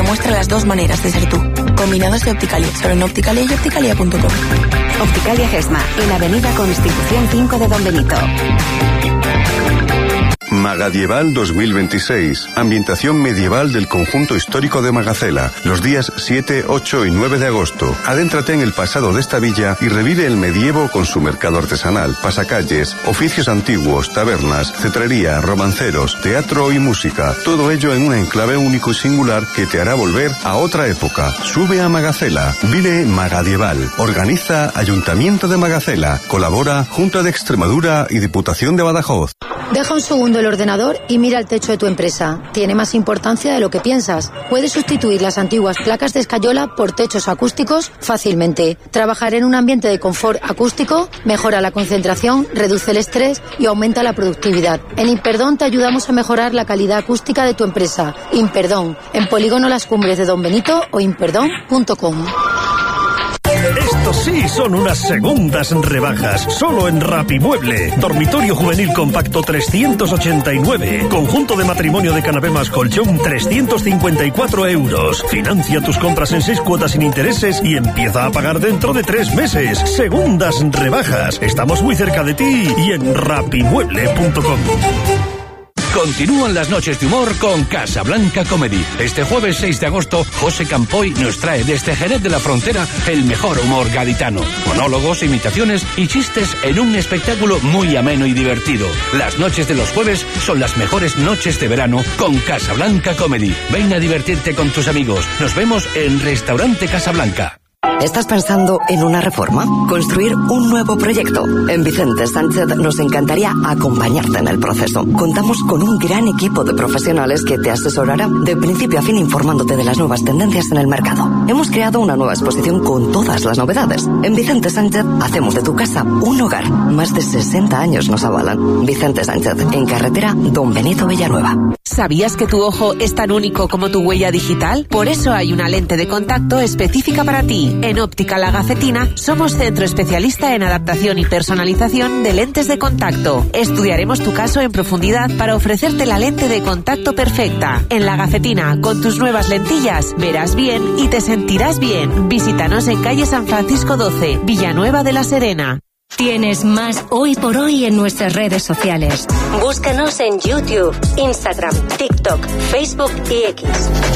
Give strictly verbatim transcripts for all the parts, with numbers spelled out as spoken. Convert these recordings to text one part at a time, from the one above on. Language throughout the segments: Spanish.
demuestra las dos maneras de ser tú. Combinados de Opticalia, solo en Opticalia y opticalia punto com. Opticalia Gesma, en Avenida Constitución cinco de Don Benito. Magadieval dos mil veintiséis. Ambientación medieval del conjunto histórico de Magacela. Los días siete, ocho y nueve de agosto. Adéntrate en el pasado de esta villa y revive el medievo con su mercado artesanal, pasacalles, oficios antiguos, tabernas, cetrería, romanceros, teatro y música. Todo ello en un enclave único y singular que te hará volver a otra época. Sube a Magacela. Vive Magadieval. Organiza Ayuntamiento de Magacela. Colabora Junta de Extremadura y Diputación de Badajoz. Deja un segundo el ordenador y mira el techo de tu empresa. Tiene más importancia de lo que piensas. Puedes sustituir las antiguas placas de escayola por techos acústicos fácilmente. Trabajar en un ambiente de confort acústico mejora la concentración, reduce el estrés y aumenta la productividad. En Imperdón te ayudamos a mejorar la calidad acústica de tu empresa. Imperdón, en Polígono Las Cumbres de Don Benito o imperdón punto com. Estos sí son unas segundas rebajas, solo en Rapimueble. Dormitorio juvenil compacto trescientos ochenta y nueve. Conjunto de matrimonio de canapé más colchón trescientos cincuenta y cuatro euros. Financia tus compras en seis cuotas sin intereses y empieza a pagar dentro de tres meses. Segundas rebajas. Estamos muy cerca de ti y en rapimueble punto com. Continúan las noches de humor con Casablanca Comedy. Este jueves seis de agosto, José Campoy nos trae desde Jerez de la Frontera el mejor humor gaditano. Monólogos, imitaciones y chistes en un espectáculo muy ameno y divertido. Las noches de los jueves son las mejores noches de verano con Casablanca Comedy. Ven a divertirte con tus amigos. Nos vemos en Restaurante Casablanca. ¿Estás pensando en una reforma? ¿Construir un nuevo proyecto? En Vicente Sánchez nos encantaría acompañarte en el proceso. Contamos con un gran equipo de profesionales que te asesorará de principio a fin informándote de las nuevas tendencias en el mercado. Hemos creado una nueva exposición con todas las novedades. En Vicente Sánchez hacemos de tu casa un hogar. Más de sesenta años nos avalan. Vicente Sánchez, en carretera Don Benito Villanueva. ¿Sabías que tu ojo es tan único como tu huella digital? Por eso hay una lente de contacto específica para ti. En Óptica La Gacetina somos centro especialista en adaptación y personalización de lentes de contacto. Estudiaremos tu caso en profundidad para ofrecerte la lente de contacto perfecta. En La Gacetina, con tus nuevas lentillas, verás bien y te sentirás bien. Visítanos en calle San Francisco doce, Villanueva de la Serena. Tienes más Hoy por Hoy en nuestras redes sociales. Búscanos en YouTube, Instagram, TikTok, Facebook y X.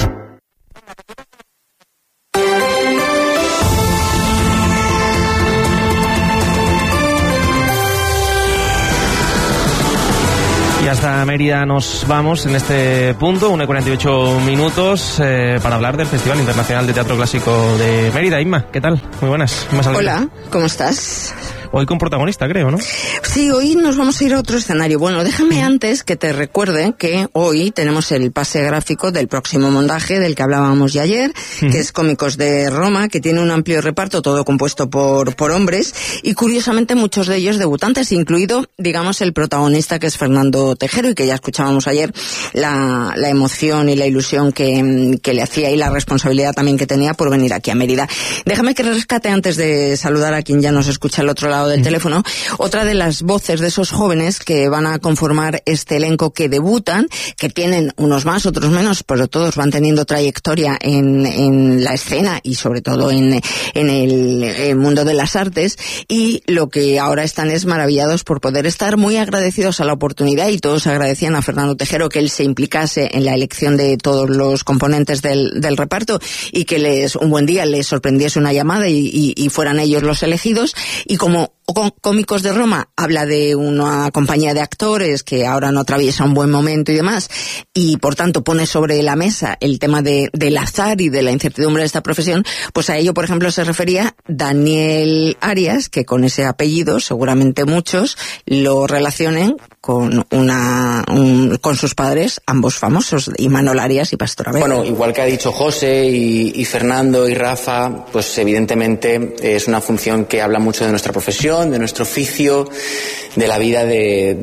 Y hasta Mérida nos vamos en este punto, una y cuarenta y ocho minutos, eh, para hablar del Festival Internacional de Teatro Clásico de Mérida. Inma, ¿qué tal? Muy buenas. Inma Salguero. Hola, ¿cómo estás? Hoy con protagonista, creo, ¿no? Sí, hoy nos vamos a ir a otro escenario. Bueno, déjame antes que te recuerde que hoy tenemos el pase gráfico del próximo montaje del que hablábamos ya ayer, uh-huh. que es Cómicos de Roma, que tiene un amplio reparto, todo compuesto por, por hombres, y curiosamente muchos de ellos debutantes, incluido, digamos, el protagonista, que es Fernando Tejero, y que ya escuchábamos ayer la, la emoción y la ilusión que, que le hacía y la responsabilidad también que tenía por venir aquí a Mérida. Déjame que rescate, antes de saludar a quien ya nos escucha al otro lado del teléfono, otra de las voces de esos jóvenes que van a conformar este elenco, que debutan, que tienen unos más, otros menos, pero todos van teniendo trayectoria en, en la escena y sobre todo en, en el, el mundo de las artes, y lo que ahora están es maravillados por poder estar, muy agradecidos a la oportunidad, y todos agradecían a Fernando Tejero que él se implicase en la elección de todos los componentes del, del reparto, y que les un buen día les sorprendiese una llamada y, y, y fueran ellos los elegidos. Y como Cómicos de Roma habla de una compañía de actores que ahora no atraviesa un buen momento y demás, y por tanto pone sobre la mesa el tema de, del azar y de la incertidumbre de esta profesión, pues a ello, por ejemplo, se refería Daniel Arias, que con ese apellido seguramente muchos lo relacionen con una un, con sus padres, ambos famosos, Imanol Arias y Pastora Vega. Bueno, igual que ha dicho José y, y Fernando y Rafa, pues evidentemente es una función que habla mucho de nuestra profesión, de nuestro oficio, de la vida de,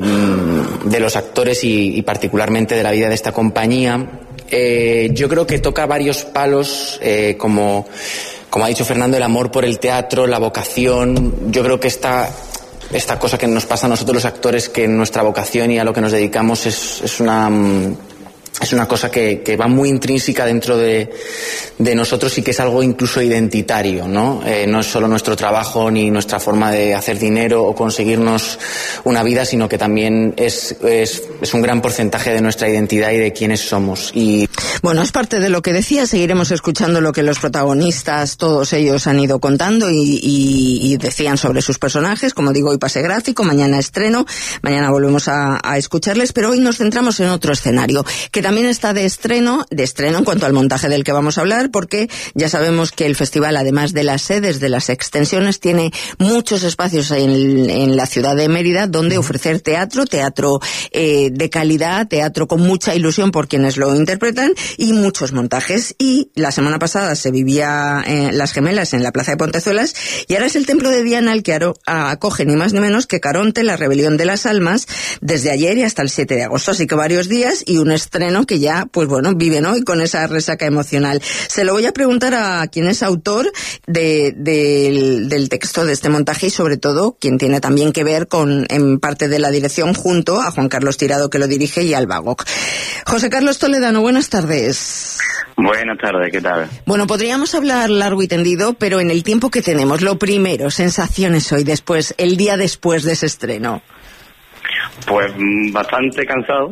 de los actores y, y particularmente de la vida de esta compañía. Eh, yo creo que toca varios palos, eh, como, como ha dicho Fernando, el amor por el teatro, la vocación. Yo creo que esta, esta cosa que nos pasa a nosotros los actores, que nuestra vocación y a lo que nos dedicamos es, es una... es una cosa que, que va muy intrínseca dentro de, de nosotros y que es algo incluso identitario, ¿no? Eh, no es solo nuestro trabajo ni nuestra forma de hacer dinero o conseguirnos una vida, sino que también es, es, es un gran porcentaje de nuestra identidad y de quiénes somos. Y bueno, es parte de lo que decía. Seguiremos escuchando lo que los protagonistas, todos ellos, han ido contando y, y, y decían sobre sus personajes. Como digo, hoy pase gráfico, mañana estreno, mañana volvemos a, a escucharles, pero hoy nos centramos en otro escenario que también está de estreno, de estreno en cuanto al montaje del que vamos a hablar, porque ya sabemos que el festival, además de las sedes, de las extensiones, tiene muchos espacios en, en la ciudad de Mérida donde ofrecer teatro, teatro eh, de calidad, teatro con mucha ilusión por quienes lo interpretan y muchos montajes. Y la semana pasada se vivía eh, Las Gemelas en la Plaza de Pontezuelas y ahora es el Templo de Diana el que aro, acoge ni más ni menos que Caronte, la rebelión de las almas, desde ayer y hasta el siete de agosto, así que varios días y un estreno que ya, pues bueno, viven hoy con esa resaca emocional. Se lo voy a preguntar a quien es autor de, de, del, del texto de este montaje y sobre todo quien tiene también que ver con, en parte de la dirección, junto a Juan Carlos Tirado, que lo dirige, y Alba Gok. José Carlos Toledano, buenas tardes. Buenas tardes, ¿qué tal? Bueno, podríamos hablar largo y tendido, pero en el tiempo que tenemos, lo primero, sensaciones hoy, después, el día después de ese estreno. Pues bastante cansado,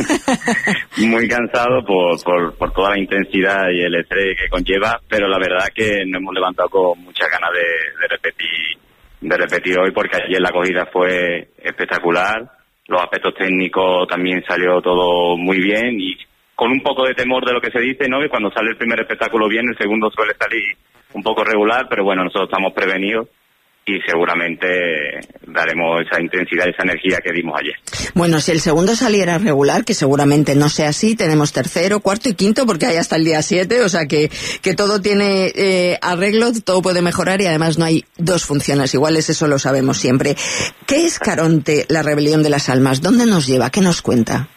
muy cansado por, por, por toda la intensidad y el estrés que conlleva, pero la verdad que nos hemos levantado con muchas ganas de, de repetir de repetir hoy, porque ayer la acogida fue espectacular, los aspectos técnicos también salió todo muy bien y con un poco de temor de lo que se dice, ¿no? Que cuando sale el primer espectáculo bien, el segundo suele salir un poco regular, pero bueno, nosotros estamos prevenidos y seguramente daremos esa intensidad, esa energía que dimos ayer. Bueno, si el segundo saliera regular, que seguramente no sea así, tenemos tercero, cuarto y quinto, porque hay hasta el día siete, o sea que, que todo tiene eh, arreglo, todo puede mejorar y además no hay dos funciones iguales, eso lo sabemos siempre. ¿Qué es Caronte, la rebelión de las almas? ¿Dónde nos lleva? ¿Qué nos cuenta?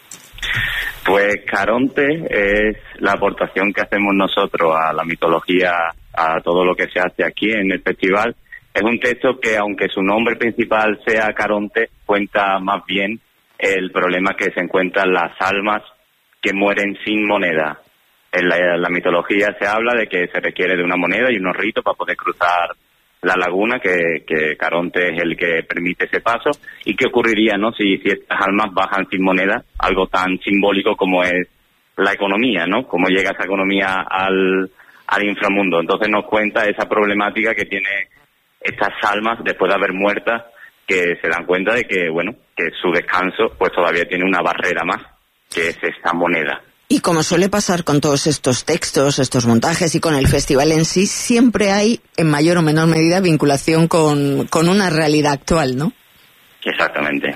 Pues Caronte es la aportación que hacemos nosotros a la mitología, a todo lo que se hace aquí en el festival. Es un texto que, aunque su nombre principal sea Caronte, cuenta más bien el problema que se encuentran las almas que mueren sin moneda. En la, en la mitología se habla de que se requiere de una moneda y unos ritos para poder cruzar la laguna, que, que Caronte es el que permite ese paso. ¿Y qué ocurriría, no, si, si estas almas bajan sin moneda? Algo tan simbólico como es la economía, ¿no? Cómo llega esa economía al, al inframundo. Entonces nos cuenta esa problemática que tiene estas almas después de haber muertas, que se dan cuenta de que, bueno, que su descanso pues todavía tiene una barrera más, que es esta moneda. Y como suele pasar con todos estos textos, estos montajes y con el festival en sí, siempre hay, en mayor o menor medida, vinculación con, con una realidad actual, ¿no? Exactamente.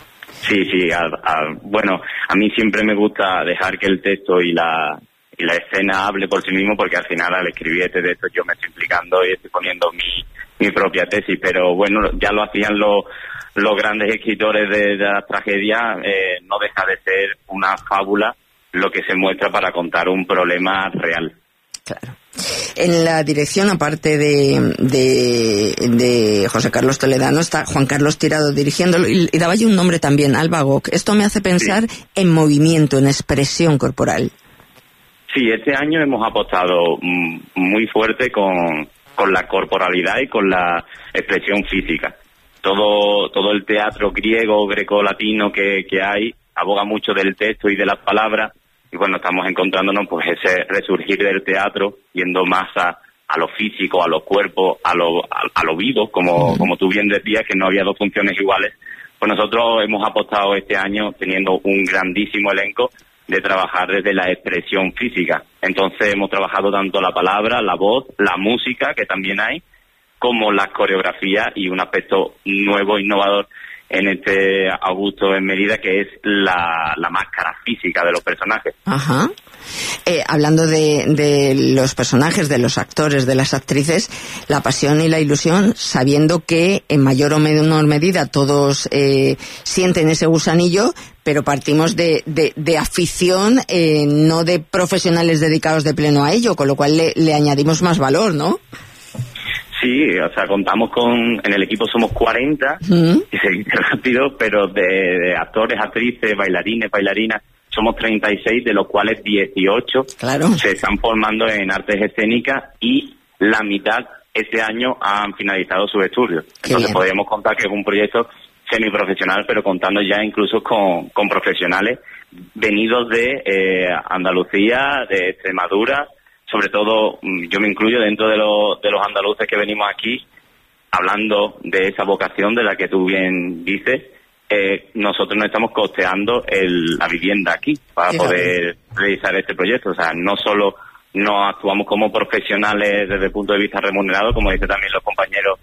Sí, sí, a, a, bueno, a mí siempre me gusta dejar que el texto y la y la escena hable por sí mismo, porque al final al escribir este texto yo me estoy implicando y estoy poniendo mi mi propia tesis, pero bueno, ya lo hacían los los grandes escritores de, de la tragedia, eh, no deja de ser una fábula lo que se muestra para contar un problema real. Claro. En la dirección, aparte de, de, de José Carlos Toledano, está Juan Carlos Tirado dirigiéndolo y, y daba yo un nombre también, Alba Gok. Esto me hace pensar sí. en movimiento, en expresión corporal. Sí, este año hemos apostado muy fuerte con, con la corporalidad y con la expresión física. Todo todo el teatro griego, greco-latino que, que hay aboga mucho del texto y de las palabras, y bueno, estamos encontrándonos pues ese resurgir del teatro, yendo más a, a lo físico, a los cuerpos, a lo, a, a lo vivo, como, como tú bien decías, que no había dos funciones iguales. Pues nosotros hemos apostado este año, teniendo un grandísimo elenco, de trabajar desde la expresión física. Entonces hemos trabajado tanto la palabra, la voz, la música, que también hay, como la coreografía y un aspecto nuevo, innovador en este Augusto en Mérida, que es la, la máscara física de los personajes. Ajá. Eh, hablando de, de los personajes, de los actores, de las actrices, la pasión y la ilusión, sabiendo que en mayor o menor medida todos eh, sienten ese gusanillo, pero partimos de, de, de afición, eh, no de profesionales dedicados de pleno a ello, con lo cual le, le añadimos más valor, ¿no? Sí, o sea, contamos con, en el equipo somos cuarenta, ¿Mm? y se dice rápido, pero de, de actores, actrices, bailarines, bailarinas, somos treinta y seis, de los cuales dieciocho claro. se están formando en artes escénicas y la mitad este año han finalizado sus estudios. Qué Entonces bien. podríamos contar que es un proyecto semiprofesional, pero contando ya incluso con, con profesionales venidos de eh, Andalucía, de Extremadura, sobre todo yo me incluyo dentro de, lo, de los andaluces que venimos aquí, hablando de esa vocación de la que tú bien dices. Eh, nosotros nos estamos costeando el, la vivienda aquí para Fíjate. poder realizar este proyecto. O sea, no solo no actuamos como profesionales desde el punto de vista remunerado, como dicen también los compañeros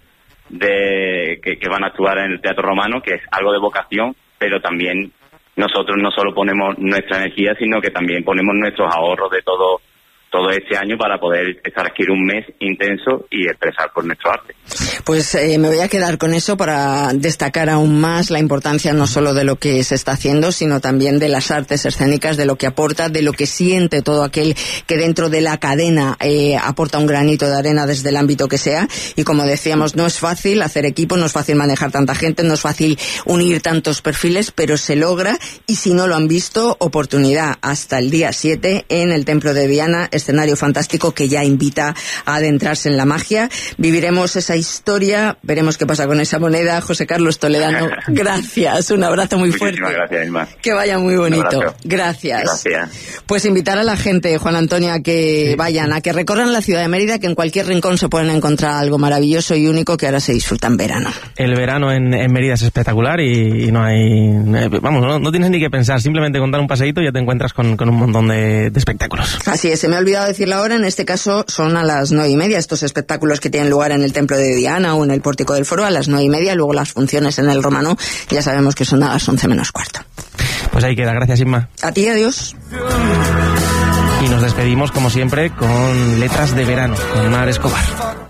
de que, que van a actuar en el Teatro Romano, que es algo de vocación, pero también nosotros no solo ponemos nuestra energía, sino que también ponemos nuestros ahorros de todo todo este año para poder estar aquí un mes intenso y expresar por nuestro arte. Pues eh, me voy a quedar con eso para destacar aún más la importancia no solo de lo que se está haciendo, sino también de las artes escénicas, de lo que aporta, de lo que siente todo aquel que dentro de la cadena eh, aporta un granito de arena desde el ámbito que sea. Y como decíamos, no es fácil hacer equipo, no es fácil manejar tanta gente, no es fácil unir tantos perfiles, pero se logra. Y si no lo han visto, oportunidad hasta el día siete en el Templo de Viana, escenario fantástico que ya invita a adentrarse en la magia. Viviremos esa historia, veremos qué pasa con esa moneda. José Carlos Toledano, gracias, un abrazo muy fuerte. Muchísimas gracias, Irma. Que vaya muy bonito. Gracias. Gracias. Pues invitar a la gente, Juan Antonio, a que vayan, a que recorran la ciudad de Mérida, que en cualquier rincón se pueden encontrar algo maravilloso y único que ahora se disfruta en verano. El verano en, en Mérida es espectacular y, y no hay... Eh, vamos, no, no tienes ni que pensar, simplemente con dar un paseíto ya te encuentras con, con un montón de, de espectáculos. Así es, se me ha olvidado decir la hora, en este caso son a las nueve y media, estos espectáculos que tienen lugar en el Templo de Diana o en el Pórtico del Foro, a las nueve y media, luego las funciones en el Romano, ya sabemos que son a las once menos cuarto. Pues ahí queda, gracias Inma. A ti, adiós. Y nos despedimos como siempre con Letras de Verano, con Mar Escobar.